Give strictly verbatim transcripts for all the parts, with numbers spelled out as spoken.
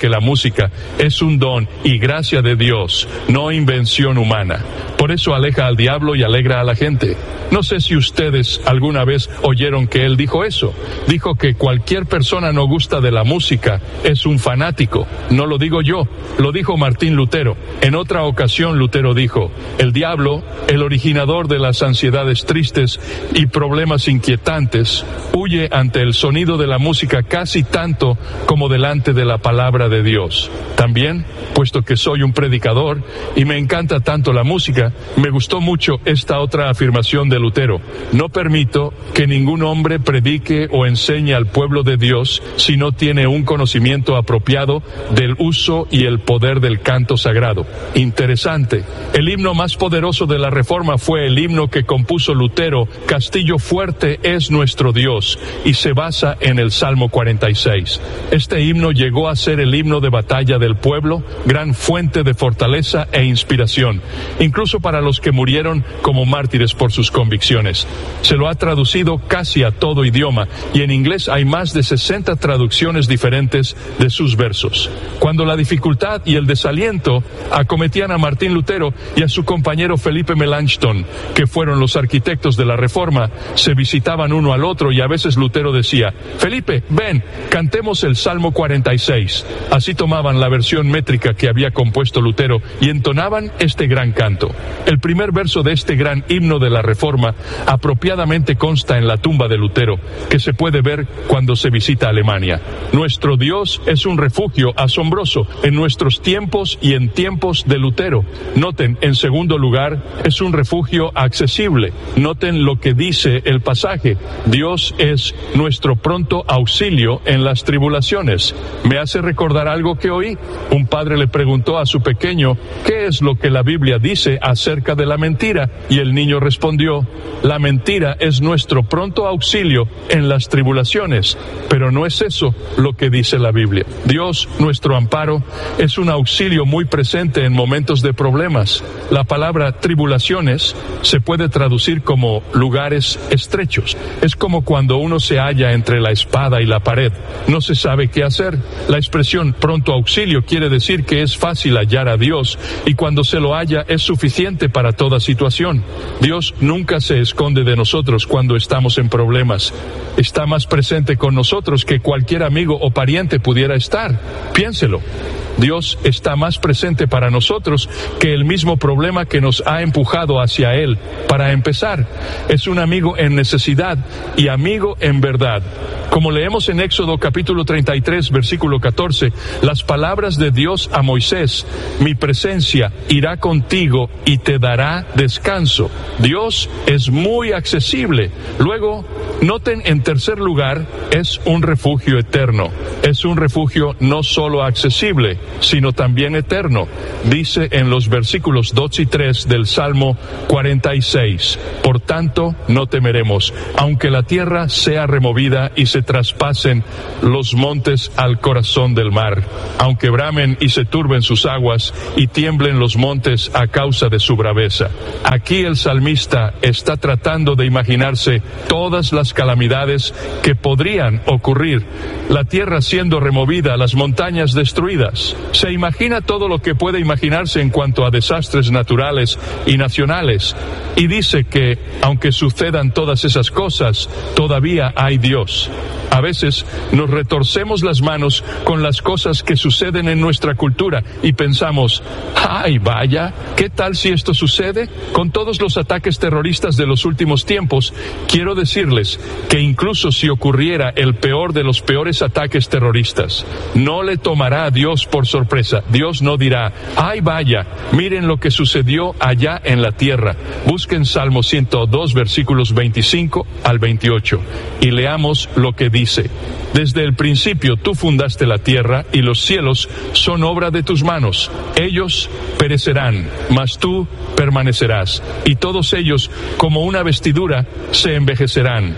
que la música es un don y gracia de Dios, no invención humana. Por eso aleja al diablo y alegra a la gente. No sé si ustedes alguna vez oyeron que él dijo eso. Dijo que cualquier persona no gusta de la música es un fanático. No lo digo yo, lo dijo Martín Lutero. En otra ocasión Lutero dijo: el diablo, el originador de las ansiedades tristes y problemas inquietantes, huye ante el sonido de la música casi tanto como delante de la palabra de Dios. También, puesto que soy un predicador y me encanta tanto la música, me gustó mucho esta otra afirmación de Lutero: no permito que ningún hombre predique o enseñe al pueblo de Dios si no tiene un conocimiento apropiado del uso y el poder del canto sagrado. Interesante. El himno más poderoso de la Reforma fue el himno que compuso Lutero: Castillo fuerte es nuestro Dios, y se basa en el Salmo cuarenta y seis. Este himno llegó a ser el himno de batalla del pueblo, gran fuente de fortaleza e inspiración, incluso para los que murieron como mártires por sus convicciones. Se lo ha traducido casi a todo idioma, y en inglés hay más de sesenta traducciones diferentes de sus versos. Cuando la dificultad y el desaliento acometían a Martín Lutero y a su compañero Felipe Melanchthon, que fueron los arquitectos de la Reforma, se visitaban uno al otro, y a veces Lutero decía: Felipe, ven, cantemos el Salmo cuarenta y seis. Así tomaban la versión métrica que había compuesto Lutero y entonaban este gran canto. El primer verso de este gran himno de la Reforma apropiadamente consta en la tumba de Lutero, que se puede ver cuando se visita Alemania. Nuestro Dios es un refugio asombroso en nuestros tiempos y en tiempos de Lutero. Noten, en segundo lugar, es un refugio accesible. Noten lo que dice el pasaje: Dios es nuestro pronto auxilio en las tribulaciones. Me hace recordar algo que oí. Un padre le preguntó a su pequeño: ¿qué es lo que la Biblia dice acerca de la mentira? Y el niño respondió: la mentira es nuestro pronto auxilio en las tribulaciones. Pero no es eso lo que dice la Biblia. Dios, nuestro amparo, es un auxilio muy presente en momentos de problemas. La palabra tribulaciones se puede traducir como lugares estrechos. Es como cuando uno se halla entre la espada y la pared. No se sabe qué hacer. La expresión pronto auxilio quiere decir que es fácil hallar a Dios, y cuando se lo halla es suficiente para toda situación. Dios nunca se esconde de nosotros cuando estamos en problemas. Está más presente con nosotros que cualquier amigo o pariente pudiera estar. Piénselo. Dios está más presente para nosotros que el mismo problema que nos ha empujado hacia Él. Para empezar, es un amigo en necesidad y amigo en verdad. Como leemos en Éxodo capítulo treinta y tres, versículo catorce, las palabras de Dios a Moisés: mi presencia irá contigo y te dará descanso. Dios es muy accesible. Luego, noten en tercer lugar, es un refugio eterno. Es un refugio no solo accesible, sino también eterno. Dice en los versículos dos y tres del Salmo cuarenta y seis: por tanto, no temeremos, aunque la tierra sea removida y se traspasen los montes al corazón del mar, aunque bramen y se turben sus aguas y tiemblen los montes a causa de su braveza. Aquí el salmista está tratando de imaginarse todas las calamidades que podrían ocurrir: la tierra siendo removida, las montañas destruidas. Se imagina todo lo que puede imaginarse en cuanto a desastres naturales y nacionales, y dice que, aunque sucedan todas esas cosas, todavía hay Dios. A veces nos retorcemos las manos con las cosas que suceden en nuestra cultura y pensamos: ¡ay, vaya! ¿Qué tal si esto sucede? Con todos los ataques terroristas de los últimos tiempos, quiero decirles que incluso si ocurriera el peor de los peores ataques terroristas, no le tomará a Dios por sorpresa. Dios no dirá: ¡ay, vaya! Miren lo que sucedió allá en la tierra. Busquen Salmo ciento dos, versículos veinticinco al veintiocho, y leamos lo que dice. Dice: desde el principio tú fundaste la tierra, y los cielos son obra de tus manos. Ellos perecerán, mas tú permanecerás, y todos ellos, como una vestidura, se envejecerán.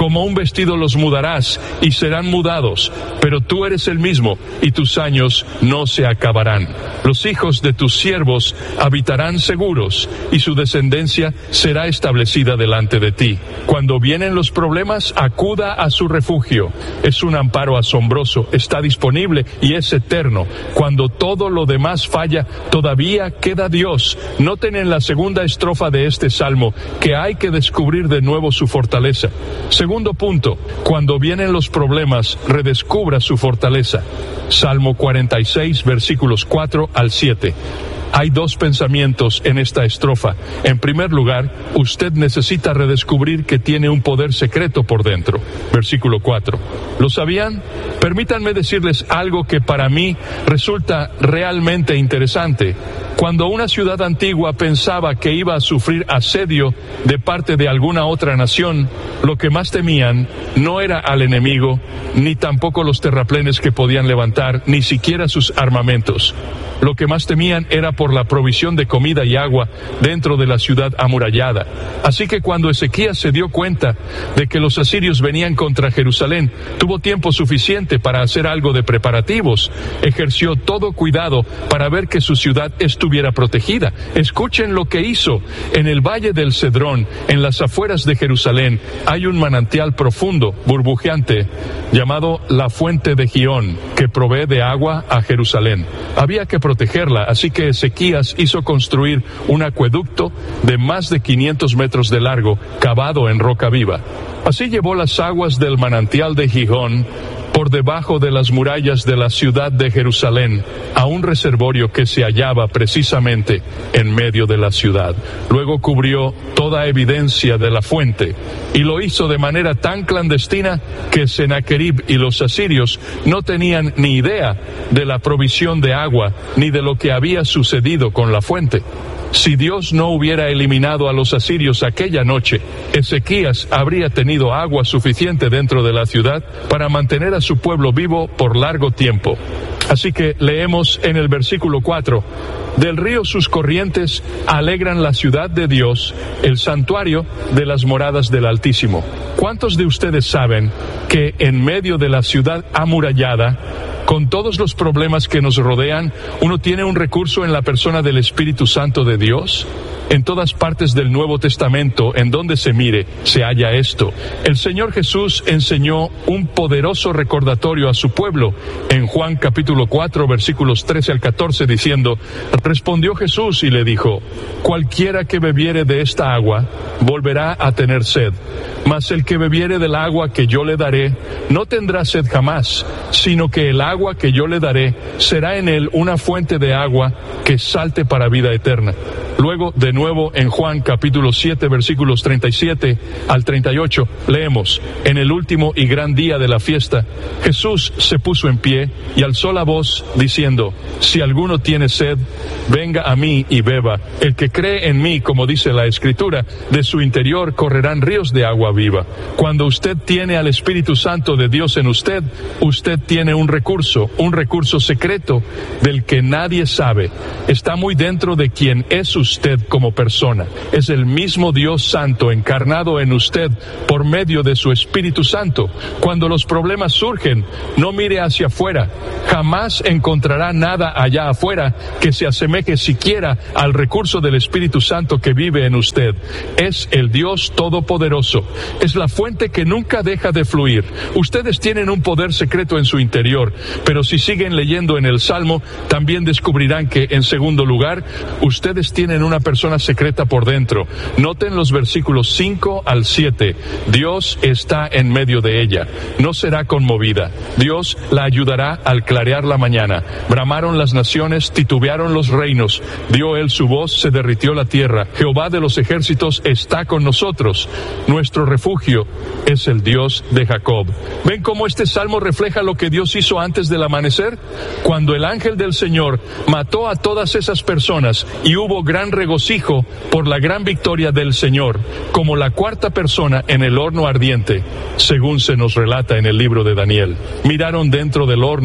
Como un vestido los mudarás y serán mudados, pero tú eres el mismo y tus años no se acabarán. Los hijos de tus siervos habitarán seguros y su descendencia será establecida delante de ti. Cuando vienen los problemas, acuda a su refugio. Es un amparo asombroso, está disponible y es eterno. Cuando todo lo demás falla, todavía queda Dios. Noten en la segunda estrofa de este salmo que hay que descubrir de nuevo su fortaleza. Segundo punto, cuando vienen los problemas, redescubra su fortaleza. Salmo cuarenta y seis, versículos cuatro al siete. Hay dos pensamientos en esta estrofa. En primer lugar, usted necesita redescubrir que tiene un poder secreto por dentro. Versículo cuatro. ¿Lo sabían? Permítanme decirles algo que para mí resulta realmente interesante. Cuando una ciudad antigua pensaba que iba a sufrir asedio de parte de alguna otra nación, lo que más temían no era al enemigo, ni tampoco los terraplenes que podían levantar, ni siquiera sus armamentos. Lo que más temían era por la provisión de comida y agua dentro de la ciudad amurallada. Así que cuando Ezequías se dio cuenta de que los asirios venían contra Jerusalén, tuvo tiempo suficiente para hacer algo de preparativos. Ejerció todo cuidado para ver que su ciudad estuviera protegida. Escuchen lo que hizo. En el valle del Cedrón, en las afueras de Jerusalén, hay un manantial profundo, burbujeante, llamado la Fuente de Gihón, que provee de agua a Jerusalén. Había que protegerla, así que Ezequías hizo construir un acueducto de más de quinientos metros de largo, cavado en roca viva. Así llevó las aguas del manantial de Gihón por debajo de las murallas de la ciudad de Jerusalén a un reservorio que se hallaba precisamente en medio de la ciudad. Luego cubrió toda evidencia de la fuente y lo hizo de manera tan clandestina que Sennacherib y los asirios no tenían ni idea de la provisión de agua ni de lo que había sucedido con la fuente. Si Dios no hubiera eliminado a los asirios aquella noche, Ezequías habría tenido agua suficiente dentro de la ciudad para mantener a su pueblo vivo por largo tiempo. Así que leemos en el versículo cuatro, del río sus corrientes alegran la ciudad de Dios, el santuario de las moradas del Altísimo. ¿Cuántos de ustedes saben que en medio de la ciudad amurallada, con todos los problemas que nos rodean, uno tiene un recurso en la persona del Espíritu Santo de Dios? En todas partes del Nuevo Testamento, en donde se mire, se halla esto. El Señor Jesús enseñó un poderoso recordatorio a su pueblo en Juan capítulo cuatro, versículos trece al catorce, diciendo, respondió Jesús y le dijo, cualquiera que bebiere de esta agua, volverá a tener sed. Mas el que bebiere del agua que yo le daré, no tendrá sed jamás, sino que el agua que yo le daré será en él una fuente de agua que salte para vida eterna. Luego, de nuevo, en Juan capítulo siete, versículos treinta y siete al treinta y ocho, leemos, en el último y gran día de la fiesta, Jesús se puso en pie y alzó la voz, diciendo, si alguno tiene sed, venga a mí y beba. El que cree en mí, como dice la Escritura, de su interior correrán ríos de agua viva. Cuando usted tiene al Espíritu Santo de Dios en usted, usted tiene un recurso, un recurso secreto del que nadie sabe. Está muy dentro de quien es usted como persona. Es el mismo Dios Santo encarnado en usted por medio de su Espíritu Santo. Cuando los problemas surgen, no mire hacia afuera. Jamás encontrará nada allá afuera que se asemeje siquiera al recurso del Espíritu Santo que vive en usted. Es el Dios Todopoderoso. Es la fuente que nunca deja de fluir. Ustedes tienen un poder secreto en su interior, pero si siguen leyendo en el Salmo, también descubrirán que, en segundo lugar, ustedes tienen una persona secreta por dentro. Noten los versículos cinco al siete. Dios está en medio de ella. No será conmovida. Dios la ayudará al clarear la mañana. Bramaron las naciones, titubearon los reinos. Dio él su voz, se derritió la tierra. Jehová de los ejércitos está con nosotros. Nuestro refugio es el Dios de Jacob. ¿Ven cómo este salmo refleja lo que Dios hizo antes del amanecer? Cuando el ángel del Señor mató a todas esas personas y hubo gran regocijo por la gran victoria del Señor, como la cuarta persona en el horno ardiente, según se nos relata en el libro de Daniel. Miraron dentro del horno y allí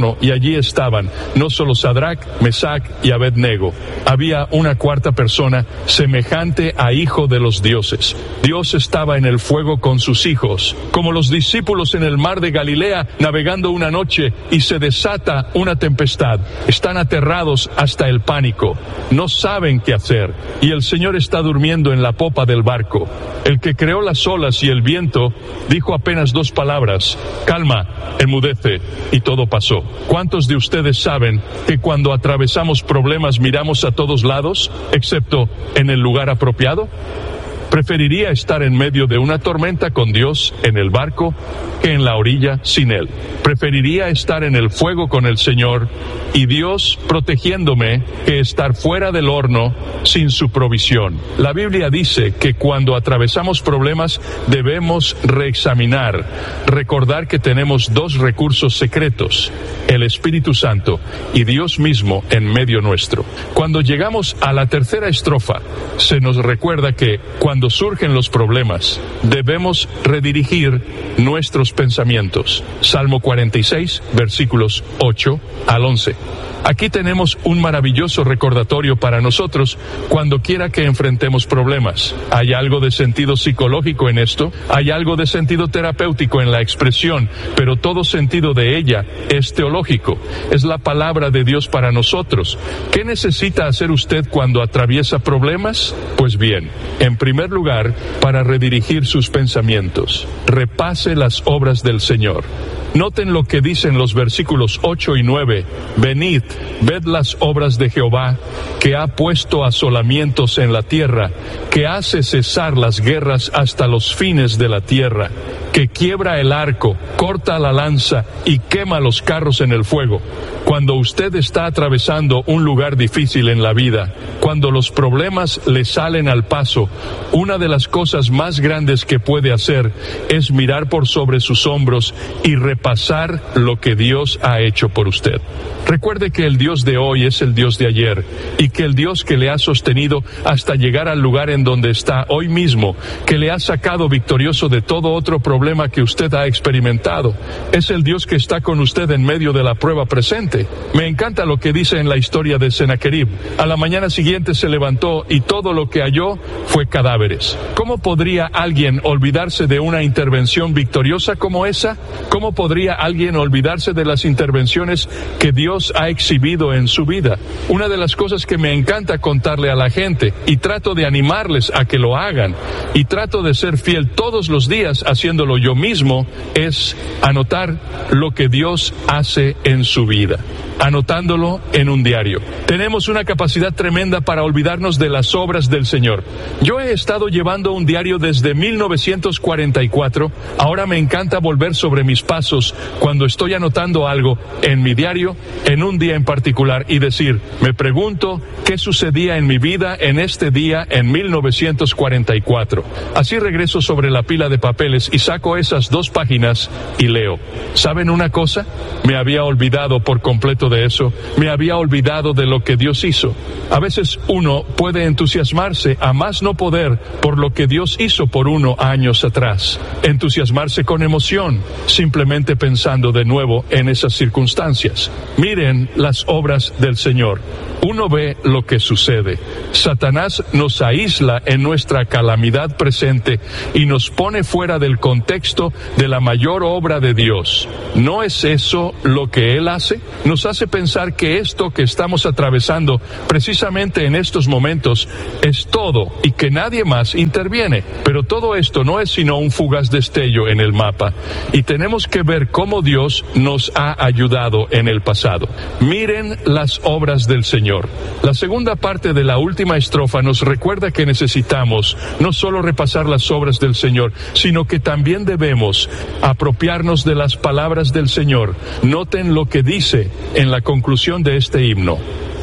allí estaban no solo Sadrac, Mesac y Abednego. Había una cuarta persona semejante a hijo de los dioses. Dios estaba en el fuego con sus hijos, como los discípulos en el mar de Galilea navegando una noche y se desata una tempestad. Están aterrados hasta el pánico. No saben qué hacer y el Señor está durmiendo en la popa del barco. El que creó las olas y el viento dijo apenas dos palabras: calma, enmudece, y todo pasó. ¿Cuántos de ustedes saben que cuando atravesamos problemas miramos a todos lados, excepto en el lugar apropiado? Preferiría estar en medio de una tormenta con Dios en el barco que en la orilla sin Él. Preferiría estar en el fuego con el Señor y Dios protegiéndome que estar fuera del horno sin su provisión. La Biblia dice que cuando atravesamos problemas debemos reexaminar, recordar que tenemos dos recursos secretos: el Espíritu Santo y Dios mismo en medio nuestro. Cuando llegamos a la tercera estrofa, se nos recuerda que cuando surgen los problemas, debemos redirigir nuestros pensamientos. Salmo cuarenta y seis, versículos ocho al once. Aquí tenemos un maravilloso recordatorio para nosotros cuando quiera que enfrentemos problemas. Hay algo de sentido psicológico en esto, hay algo de sentido terapéutico en la expresión, pero todo sentido de ella es teológico. Es la palabra de Dios para nosotros. ¿Qué necesita hacer usted cuando atraviesa problemas? Pues bien, en primer lugar, para redirigir sus pensamientos, repase las obras del Señor. Noten lo que dicen los versículos ocho y nueve. Venid, ved las obras de Jehová, que ha puesto asolamientos en la tierra, que hace cesar las guerras hasta los fines de la tierra, que quiebra el arco, corta la lanza y quema los carros en el fuego. Cuando usted está atravesando un lugar difícil en la vida, cuando los problemas le salen al paso, una de las cosas más grandes que puede hacer es mirar por sobre sus hombros y repasar lo que Dios ha hecho por usted. Recuerde que el Dios de hoy es el Dios de ayer y que el Dios que le ha sostenido hasta llegar al lugar en donde está hoy mismo, que le ha sacado victorioso de todo otro problema que usted ha experimentado, es el Dios que está con usted en medio de la prueba presente. Me encanta lo que dice en la historia de Sennacherib. A la mañana siguiente se levantó y todo lo que halló fue cadáveres. ¿Cómo podría alguien olvidarse de una intervención victoriosa como esa? ¿Cómo podría alguien olvidarse de las intervenciones que Dios ha exhibido en su vida? Una de las cosas que me encanta contarle a la gente, y trato de animarles a que lo hagan, y trato de ser fiel todos los días haciéndolo yo mismo, es anotar lo que Dios hace en su vida, anotándolo en un diario. Tenemos una capacidad tremenda para olvidarnos de las obras del Señor. Yo he estado llevando un diario desde mil novecientos cuarenta y cuatro, ahora me encanta volver sobre mis pasos cuando estoy anotando algo en mi diario, en un día en particular, y decir, me pregunto qué sucedía en mi vida en este día en mil novecientos cuarenta y cuatro. Así regreso sobre la pila de papeles y saco esas dos páginas y leo. ¿Saben una cosa? Me había olvidado por completo de eso, me había olvidado de lo que Dios hizo. A veces uno puede entusiasmarse a más no poder por lo que Dios hizo por uno años atrás, entusiasmarse con emoción, simplemente pensando de nuevo en esas circunstancias. Miren las obras del Señor. Uno ve lo que sucede. Satanás nos aísla en nuestra calamidad presente y nos pone fuera del contexto de la mayor obra de Dios. ¿No es eso lo que Él hace? Nos hace pensar que esto que estamos atravesando precisamente en estos momentos es todo y que nadie más interviene. Pero todo esto no es sino un fugaz destello en el mapa, y tenemos que ver cómo Dios nos ha ayudado en el pasado. Miren las obras del Señor. La segunda parte de la última estrofa nos recuerda que necesitamos no solo repasar las obras del Señor, sino que también debemos apropiarnos de las palabras del Señor. Noten lo que dice en la conclusión de este himno.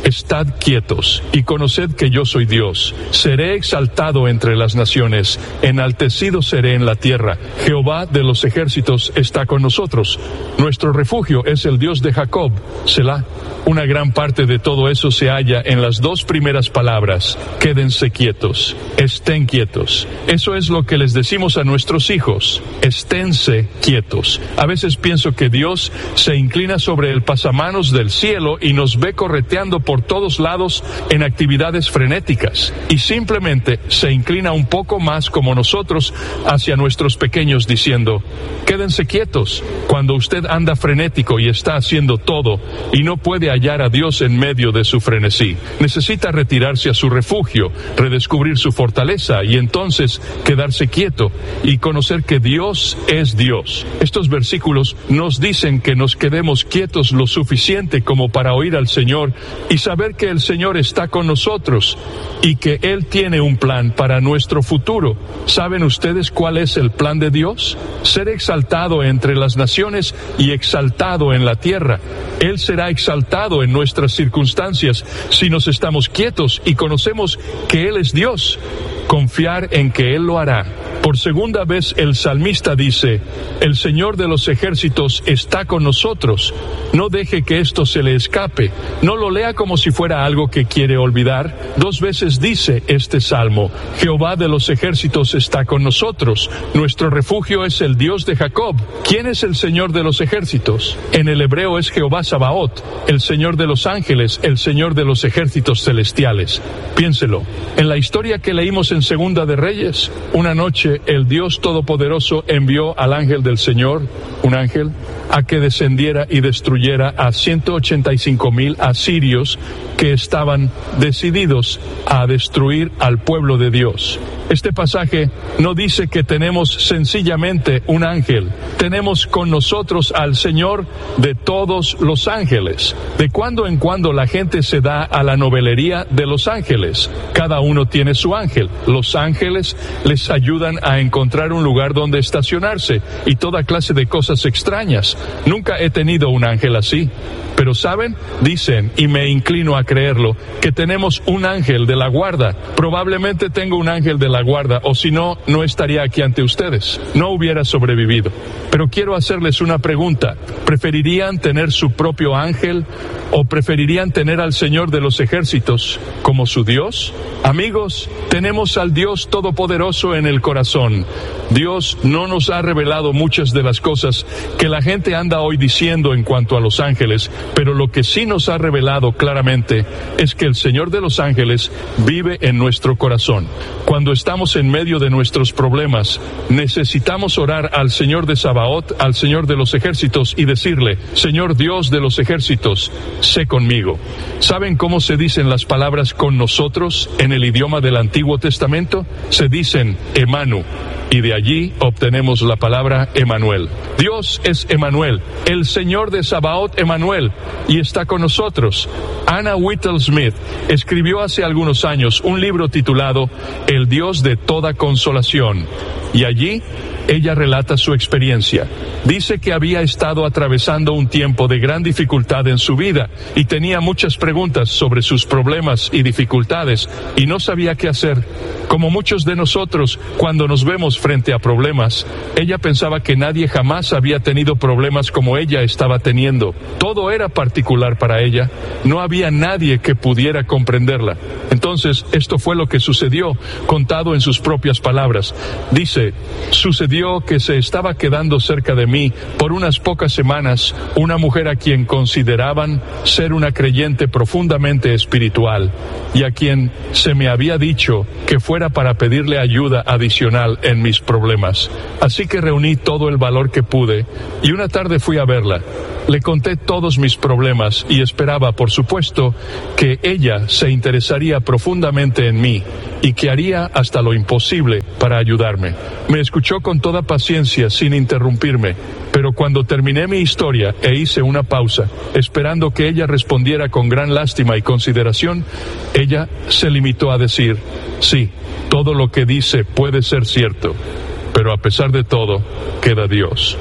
Estad quietos y conoced que yo soy Dios. Seré exaltado entre las naciones, enaltecido seré en la tierra. Jehová de los ejércitos está con nosotros. Nuestro refugio es el Dios de Jacob. Selah. Una gran parte de todo eso se halla en las dos primeras palabras. Quédense quietos, estén quietos. Eso es lo que les decimos a nuestros hijos. Esténse quietos. A veces pienso que Dios se inclina sobre el pasamanos del cielo y nos ve correteando por todos lados en actividades frenéticas, y simplemente se inclina un poco más como nosotros hacia nuestros pequeños diciendo: quédense quietos. Cuando usted anda frenético y está haciendo todo y no puede hallar a Dios en medio de su frenesí, necesita retirarse a su refugio, redescubrir su fortaleza y entonces quedarse quieto y conocer que Dios es Dios. Estos versículos nos dicen que nos quedemos quietos lo suficiente como para oír al Señor y saber que el Señor está con nosotros y que Él tiene un plan para nuestro futuro. ¿Saben ustedes cuál es el plan de Dios? Ser exaltado entre las naciones y exaltado en la tierra. Él será exaltado en nuestras circunstancias si nos estamos quietos y conocemos que Él es Dios. Confiar en que Él lo hará. Por segunda vez el salmista dice: el Señor de los ejércitos está con nosotros. No deje que esto se le escape. No lo lea como si fuera algo que quiere olvidar. Dos veces dice este salmo: Jehová de los ejércitos está con nosotros. Nuestro refugio es el Dios de Jacob. ¿Quién es el Señor de los ejércitos? En el hebreo es Jehová Sabaoth, el Señor de los ángeles, el Señor de los ejércitos celestiales. Piénselo. En la historia que leímos en Segunda de Reyes, una noche el Dios Todopoderoso envió al ángel del Señor, un ángel, a que descendiera y destruyera a ciento ochenta y cinco mil asirios que estaban decididos a destruir al pueblo de Dios. Este pasaje no dice que tenemos sencillamente un ángel, tenemos con nosotros al Señor de todos los ángeles. De cuando en cuando la gente se da a la novelería de los ángeles. Cada uno tiene su ángel. Los ángeles les ayudan a encontrar un lugar donde estacionarse y toda clase de cosas extrañas. Nunca he tenido un ángel así. Pero ¿saben? Dicen, y me inclino a creerlo, que tenemos un ángel de la guarda. Probablemente tengo un ángel de la guarda, o si no, no estaría aquí ante ustedes. No hubiera sobrevivido. Pero quiero hacerles una pregunta. ¿Preferirían tener su propio ángel o preferirían tener al Señor de los ejércitos como su Dios? Amigos, tenemos al Dios Todopoderoso en el corazón. Dios no nos ha revelado muchas de las cosas que la gente anda hoy diciendo en cuanto a los ángeles, pero lo que sí nos ha revelado claramente es que el Señor de los ángeles vive en nuestro corazón. Cuando estamos en medio de nuestros problemas, necesitamos orar al Señor de Sabaoth, al Señor de los ejércitos, y decirle: Señor Dios de los ejércitos, sé conmigo. ¿Saben cómo se dicen las palabras con nosotros en el idioma del Antiguo Testamento? Se dicen Emanu, y de allí obtenemos la palabra Emanuel. Dios es Emanuel, el Señor de Sabaoth Emanuel, y está con nosotros. Anna Whittle-Smith escribió hace algunos años un libro titulado El Dios de toda consolación, y allí ella relata su experiencia. Dice que había estado atravesando un tiempo de gran dificultad en su vida y tenía muchas preguntas sobre sus problemas y dificultades y no sabía qué hacer. Como muchos de nosotros, cuando nos vemos frente a problemas, ella pensaba que nadie jamás había tenido problemas como ella estaba teniendo. Todo era particular para ella. No había nadie que pudiera comprenderla. Entonces, esto fue lo que sucedió, contado en sus propias palabras. Dice: sucedió que se estaba quedando cerca de mí por unas pocas semanas una mujer a quien consideraban ser una creyente profundamente espiritual y a quien se me había dicho que fuera para pedirle ayuda adicional en mis problemas. Así que reuní todo el valor que pude y una tarde fui a verla. Le conté todos mis problemas y esperaba, por supuesto, que ella se interesaría profundamente en mí y que haría hasta lo imposible para ayudarme. Me escuchó con toda paciencia, sin interrumpirme, pero cuando terminé mi historia e hice una pausa, esperando que ella respondiera con gran lástima y consideración, ella se limitó a decir: sí, todo lo que dice puede ser cierto, pero a pesar de todo, queda Dios.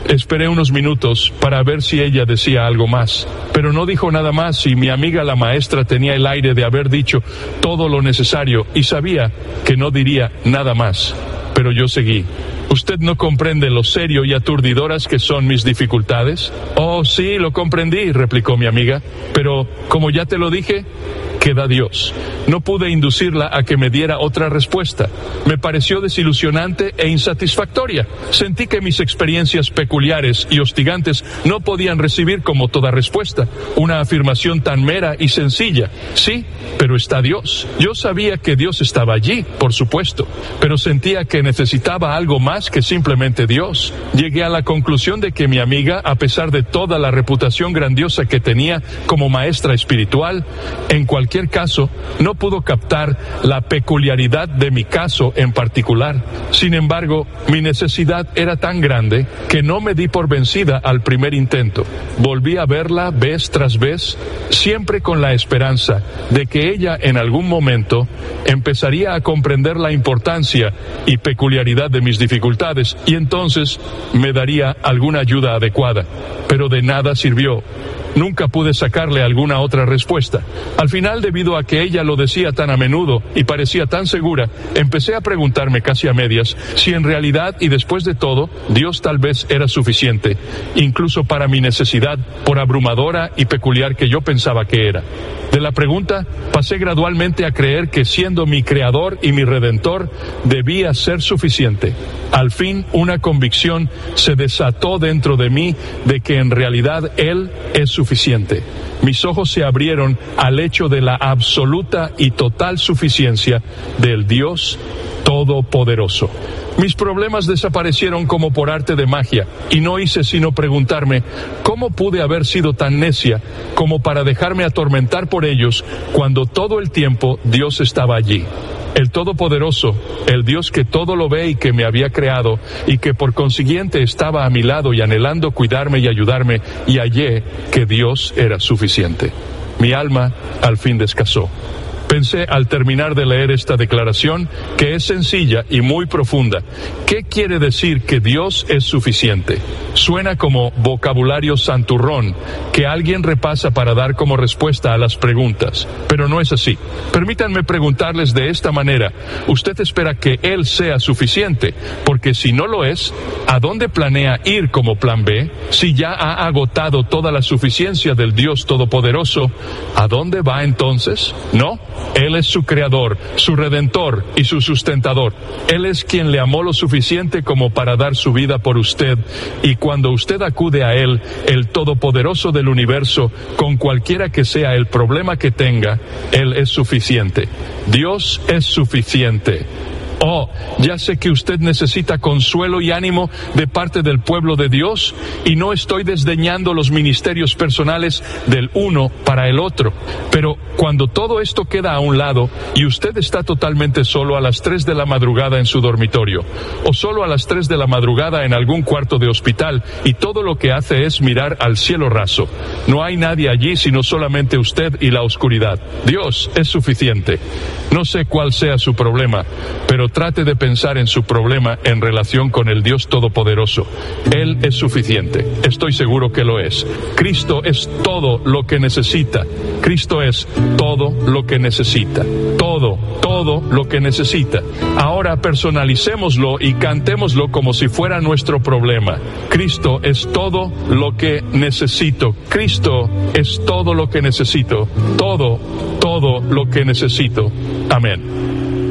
Esperé unos minutos para ver si ella decía algo más, pero no dijo nada más y mi amiga la maestra tenía el aire de haber dicho todo lo necesario y sabía que no diría nada más. Pero yo seguí. ¿Usted no comprende lo serio y aturdidoras que son mis dificultades? Oh, sí, lo comprendí, replicó mi amiga, pero como ya te lo dije, queda Dios. No pude inducirla a que me diera otra respuesta. Me pareció desilusionante e insatisfactoria. Sentí que mis experiencias peculiares y hostigantes no podían recibir como toda respuesta una afirmación tan mera y sencilla. Sí, pero está Dios. Yo sabía que Dios estaba allí, por supuesto, pero sentía que necesitaba algo más que simplemente Dios. Llegué a la conclusión de que mi amiga, a pesar de toda la reputación grandiosa que tenía como maestra espiritual, en cualquier caso, no pudo captar la peculiaridad de mi caso en particular. Sin embargo, mi necesidad era tan grande que no me di por vencida al primer intento. Volví a verla vez tras vez, siempre con la esperanza de que ella en algún momento empezaría a comprender la importancia y peculiaridad de mis dificultades y entonces me daría alguna ayuda adecuada. Pero de nada sirvió. Nunca pude sacarle alguna otra respuesta. Al final, debido a que ella lo decía tan a menudo y parecía tan segura, empecé a preguntarme casi a medias si en realidad y después de todo, Dios tal vez era suficiente, incluso para mi necesidad, por abrumadora y peculiar que yo pensaba que era. De la pregunta, pasé gradualmente a creer que siendo mi Creador y mi Redentor, debía ser suficiente. Al fin, una convicción se desató dentro de mí de que en realidad Él es suficiente. Mis ojos se abrieron al hecho de la absoluta y total suficiencia del Dios Todopoderoso. Mis problemas desaparecieron como por arte de magia, y no hice sino preguntarme, ¿cómo pude haber sido tan necia como para dejarme atormentar por ellos cuando todo el tiempo Dios estaba allí? El Todopoderoso, el Dios que todo lo ve y que me había creado, y que por consiguiente estaba a mi lado y anhelando cuidarme y ayudarme, y hallé que Dios era suficiente. Mi alma al fin descansó. Pensé al terminar de leer esta declaración, que es sencilla y muy profunda. ¿Qué quiere decir que Dios es suficiente? Suena como vocabulario santurrón, que alguien repasa para dar como respuesta a las preguntas, pero no es así. Permítanme preguntarles de esta manera, ¿usted espera que Él sea suficiente? Porque si no lo es, ¿a dónde planea ir como plan B? Si ya ha agotado toda la suficiencia del Dios Todopoderoso, ¿a dónde va entonces? ¿No? Él es su creador, su redentor y su sustentador. Él es quien le amó lo suficiente como para dar su vida por usted, y cuando usted acude a Él, el Todopoderoso del universo, con cualquiera que sea el problema que tenga, Él es suficiente. Dios es suficiente. Oh, ya sé que usted necesita consuelo y ánimo de parte del pueblo de Dios, y no estoy desdeñando los ministerios personales del uno para el otro, pero cuando todo esto queda a un lado y usted está totalmente solo a las tres de la madrugada en su dormitorio, o solo a las tres de la madrugada en algún cuarto de hospital, y todo lo que hace es mirar al cielo raso, no hay nadie allí sino solamente usted y la oscuridad. Dios es suficiente. No sé cuál sea su problema, pero trate de pensar en su problema en relación con el Dios Todopoderoso. Él es suficiente. Estoy seguro que lo es. Cristo es todo lo que necesita. Cristo es todo lo que necesita. Todo, todo lo que necesita. Ahora personalicémoslo y cantémoslo como si fuera nuestro problema. Cristo es todo lo que necesito. Cristo es todo lo que necesito. Todo, todo lo que necesito. Amén.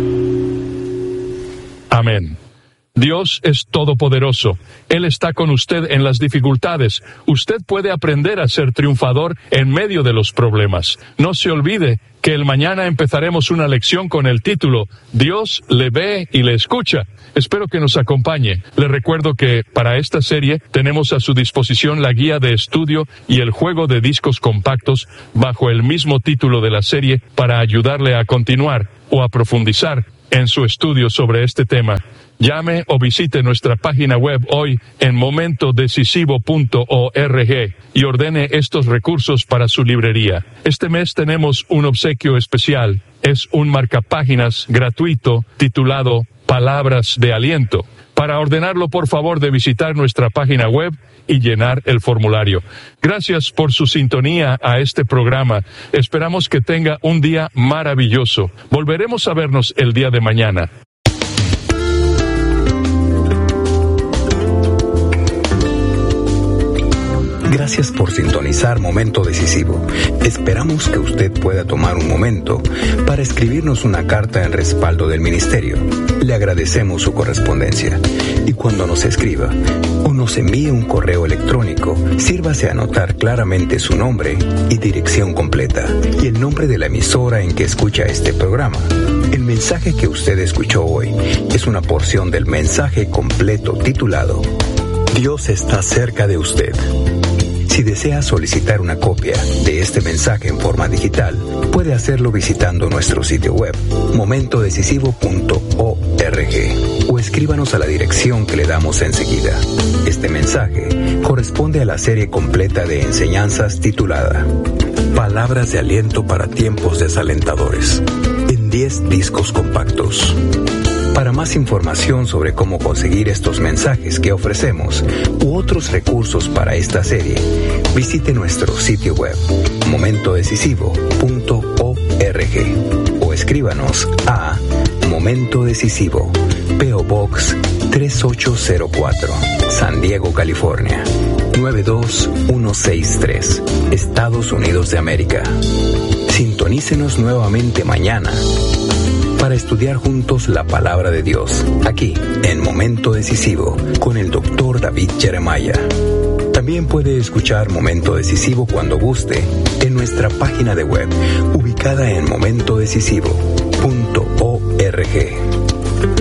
Amén. Dios es todopoderoso. Él está con usted en las dificultades. Usted puede aprender a ser triunfador en medio de los problemas. No se olvide que el mañana empezaremos una lección con el título Dios le ve y le escucha. Espero que nos acompañe. Le recuerdo que para esta serie tenemos a su disposición la guía de estudio y el juego de discos compactos bajo el mismo título de la serie para ayudarle a continuar o a profundizar en su estudio sobre este tema. Llame o visite nuestra página web hoy en momento decisivo punto org y ordene estos recursos para su librería. Este mes tenemos un obsequio especial. Es un marcapáginas gratuito titulado Palabras de Aliento. Para ordenarlo, por favor, de visitar nuestra página web y llenar el formulario. Gracias por su sintonía a este programa. Esperamos que tenga un día maravilloso. Volveremos a vernos el día de mañana. Gracias por sintonizar Momento Decisivo. Esperamos que usted pueda tomar un momento para escribirnos una carta en respaldo del ministerio. Le agradecemos su correspondencia. Y cuando nos escriba o nos envíe un correo electrónico, sírvase a anotar claramente su nombre y dirección completa y el nombre de la emisora en que escucha este programa. El mensaje que usted escuchó hoy es una porción del mensaje completo titulado Dios está cerca de usted. Si desea solicitar una copia de este mensaje en forma digital, puede hacerlo visitando nuestro sitio web, momento decisivo punto org, o escríbanos a la dirección que le damos enseguida. Este mensaje corresponde a la serie completa de enseñanzas titulada Palabras de aliento para tiempos desalentadores, en diez discos compactos. Para más información sobre cómo conseguir estos mensajes que ofrecemos u otros recursos para esta serie, visite nuestro sitio web momento decisivo punto org o escríbanos a Momento Decisivo, P O Box tres ocho cero cuatro, San Diego, California nueve dos uno seis tres, Estados Unidos de América. Sintonícenos nuevamente mañana para estudiar juntos la palabra de Dios, aquí en Momento Decisivo, con el doctor David Jeremiah. También puede escuchar Momento Decisivo cuando guste en nuestra página de web, ubicada en momento decisivo punto org.